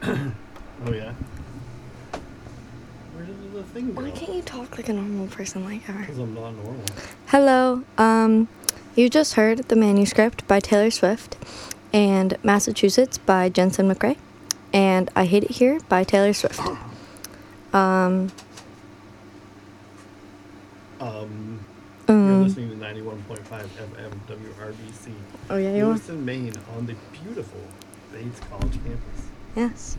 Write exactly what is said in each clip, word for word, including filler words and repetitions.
Oh, yeah? Where did the thing go? Why can't you talk like a normal person like her? Because I'm not normal. Hello. Um, you just heard The Manuscript by Taylor Swift and Massachusetts by Jensen McRae and I Hate It Here by Taylor Swift. Um, Um, um you're listening to ninety-one point five F M W R B C. Oh, yeah, you are? Lewiston, Maine, on the beautiful Bates College campus. Yes.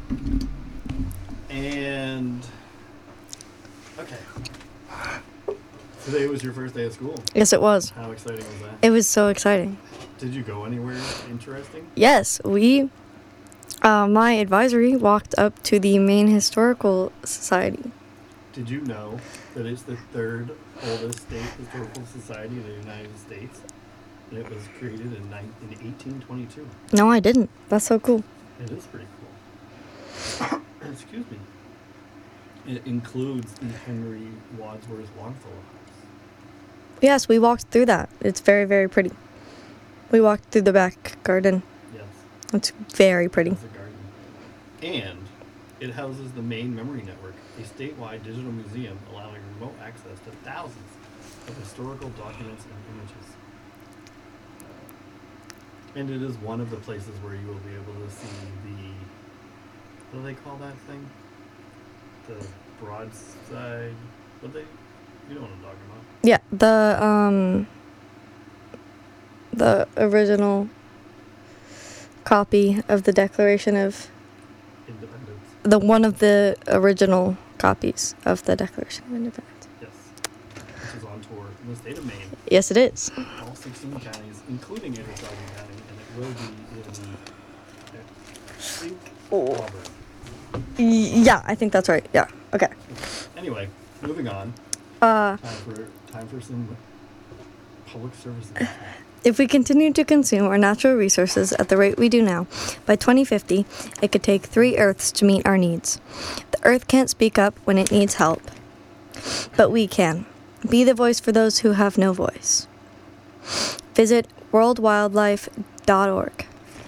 And, okay. Today was your first day of school. Yes, it was. How exciting was that? It was so exciting. Did you go anywhere interesting? Yes, we, uh, my advisory walked up to the Maine Historical Society. Did you know that it's the third oldest state historical society in the United States? And it was created in, ni- in eighteen twenty-two. No, I didn't. That's so cool. It is pretty cool. Excuse me. It includes the Henry Wadsworth Longfellow House. Yes, we walked through that. It's very, very pretty. We walked through the back garden. Yes. It's very pretty. It's a garden. And it houses the Maine Memory Network, a statewide digital museum allowing remote access to thousands of historical documents and images. And it is one of the places where you will be able to see the, what do they call that thing? The broadside, what they, you know what I'm talking about. Yeah, the, um, the original copy of the Declaration of, Independence. the one of the original copies of the Declaration of Independence. Yes. Which is on tour in the state of Maine. Yes, it is. All sixteen counties, including Anderson County, and it will be in, I think, Oh. Auburn. Y- yeah, I think that's right. Yeah. Okay. Anyway, moving on. Uh, Time for time for some public service announcement. If we continue to consume our natural resources at the rate we do now, by twenty fifty, it could take three Earths to meet our needs. The Earth can't speak up when it needs help, but we can. Be the voice for those who have no voice. Visit world wildlife dot org.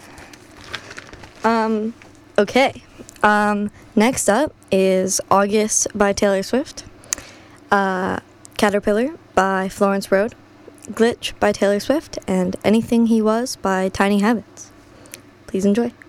Um, okay. Um, next up is August by Taylor Swift, uh, Caterpillar by Florence Road, Glitch by Taylor Swift, and Anything He Was by Tiny Habits. Please enjoy.